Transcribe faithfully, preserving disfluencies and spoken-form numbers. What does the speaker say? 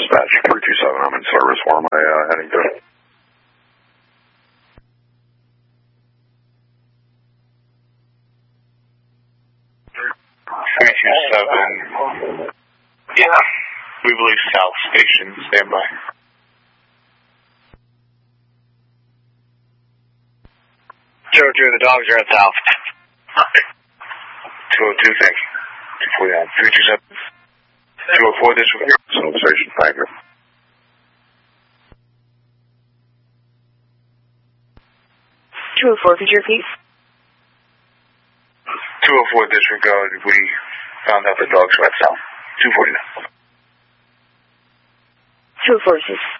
Dispatch three two seven, I'm in service. Where am I uh, heading to? three two seven. Yeah. We believe South Station. Stand by. two oh two, the dogs are at South. two oh two, thank you. two forty-nine. three two seven. two oh four, disregard. South Station, thank you. two oh four, could you repeat? two oh four, disregard. We found out the dogs were at South. two forty-nine. two oh four, six.